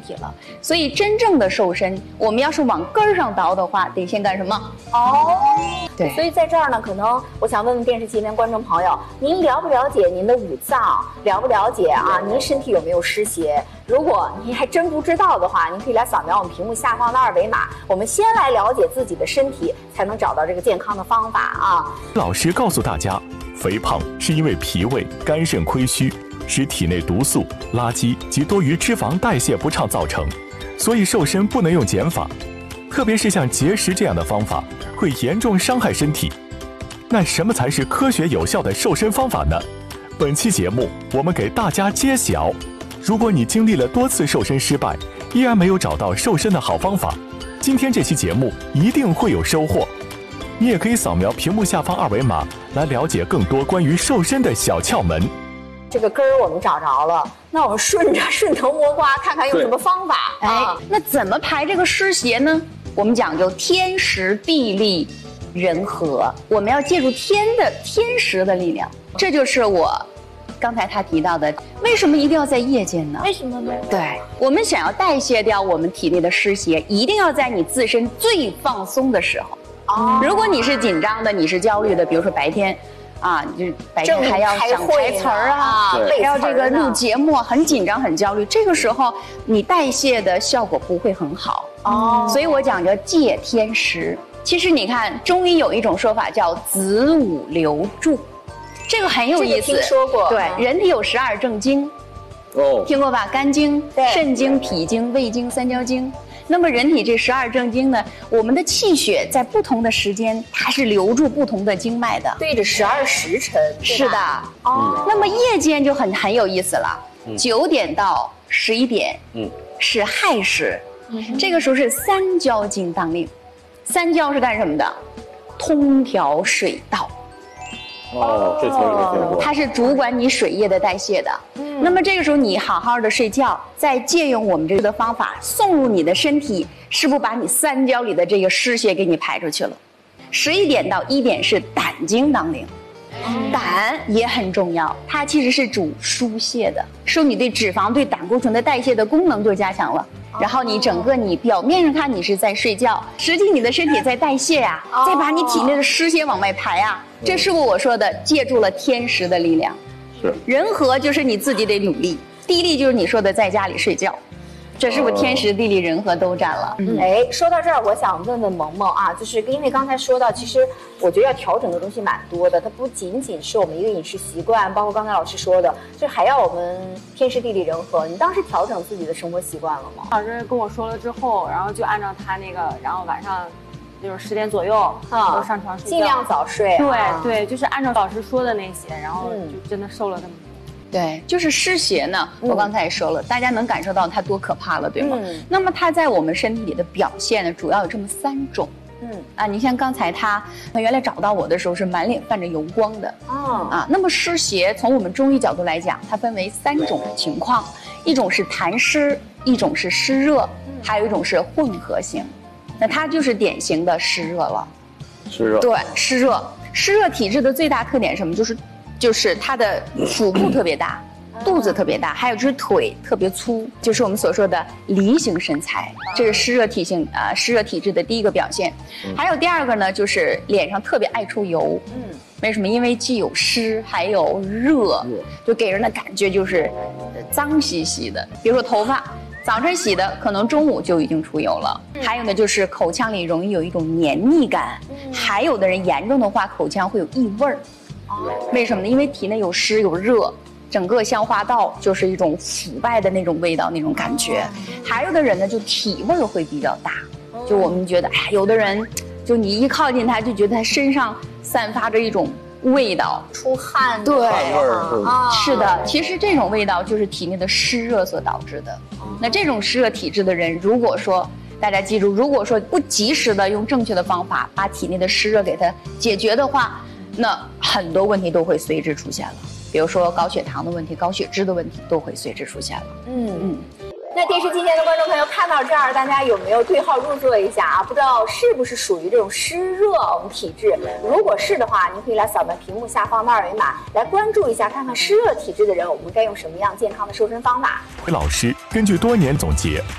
体了。所以真正的瘦身，我们要是往根儿上倒的话，得先干什么？对。 所以在这儿呢，可能我想问问电视机前观众朋友，您了不了解您的五脏？了不了解啊？您身体有没有湿邪？如果您还真不知道的话，您可以来扫描我们屏幕下方的二维码。我们先来了解自己的身体，才能找到这个健康的方法啊。 老师告诉大家，肥胖是因为脾胃、肝肾亏虚，使体内毒素、垃圾及多余脂肪代谢不畅造成，所以瘦身不能用减法，特别是像节食这样的方法，会严重伤害身体。那什么才是科学有效的瘦身方法呢？本期节目我们给大家揭晓。如果你经历了多次瘦身失败，依然没有找到瘦身的好方法，今天这期节目一定会有收获。你也可以扫描屏幕下方二维码来了解更多关于瘦身的小窍门。 这个根儿我们找着了，那我们顺藤摸瓜，看看用什么方法。 那怎么排这个湿邪呢？我们讲究天时地利人和，我们要借助天时的力量。这就是我刚才他提到的，为什么一定要在夜间呢？ 为什么呢？ 对，我们想要代谢掉我们体内的湿邪，一定要在你自身最放松的时候。如果你是紧张的，你是焦虑的，比如说白天啊，你就白天还要想台词儿啊，还要这个录节目，很紧张很焦虑，这个时候你代谢的效果不会很好。所以我讲究借天时。其实你看中医有一种说法叫子午流注，这个很有意思。 听说过。 对，人体有12正经，听过吧？肝经、肾经、脾经、胃经、三焦经。那么人体这12正经呢，我们的气血在不同的时间，它是流注不同的经脉的， 对着12时辰。 是的。那么夜间就很有意思了，9点到11点，是亥时，这个时候是三焦经当令。三焦是干什么的？通调水道。 这从没听过。 它是主管你水液的代谢的。那么这个时候你好好的睡觉，再借用我们这个的方法送入你的身体，是不是把你三焦里的这个湿邪给你排出去了？11点到1点是胆经当令。胆也很重要，它其实是主疏泄的，说你对脂肪、对胆固醇的代谢的功能就加强了。然后你整个你表面上看你是在睡觉，实际你的身体在代谢呀，再把你体内的湿邪往外排啊。这是我说的，借助了天时的力量。 是。 人和就是你自己得努力，地利就是你说的在家里睡觉。这是不是天时地利人和都占了？ 说到这儿，我想问问萌萌啊，就是因为刚才说到，其实我觉得要调整的东西蛮多的，它不仅仅是我们一个饮食习惯，包括刚才老师说的，就还要我们天时地利人和。你当时调整自己的生活习惯了吗？ 老师跟我说了之后，然后就按照他那个，然后晚上就是10点左右都上床睡觉， 尽量早睡。 对，就是按照老师说的那些，然后就真的瘦了那么多。 对，就是湿邪呢，我刚才也说了，大家能感受到它多可怕了，对吗？那么它在我们身体里的表现呢，主要有这么3种。你像刚才他原来找到我的时候是满脸泛着油光的。那么湿邪从我们中医角度来讲，它分为3种情况，一种是痰湿，一种是湿热，还有一种是混合型。那它就是典型的湿热了。 湿热。 对，湿热。湿热体质的最大特点是什么？就是它的腹部特别大，肚子特别大，还有就是腿特别粗，就是我们所说的梨形身材，这是湿热体质的第一个表现。还有第二个呢，就是脸上特别爱出油。为什么？因为既有湿还有热，就给人的感觉就是脏兮兮的。比如说头发，早晨洗的，可能中午就已经出油了。还有呢，就是口腔里容易有一种黏腻感，还有的人严重的话，口腔会有异味儿。为什么呢？因为体内有湿有热，整个消化道就是一种腐败的那种味道，那种感觉。还有的人呢，就体味会比较大，就我们觉得，有的人就你一靠近他，就觉得他身上散发着一种味道， 出汗。 对，是的，其实这种味道就是体内的湿热所导致的。那这种湿热体质的人，如果说大家记住，如果说不及时的用正确的方法把体内的湿热给它解决的话，那很多问题都会随之出现了，比如说高血糖的问题、高血脂的问题都会随之出现了。 那电视机前的观众朋友看到这儿，大家有没有对号入座一下啊？不知道是不是属于这种湿热我们体质？如果是的话，您可以来扫描屏幕下方的二维码，来关注一下，看看湿热体质的人，我们该用什么样健康的瘦身方法。 老师根据多年总结，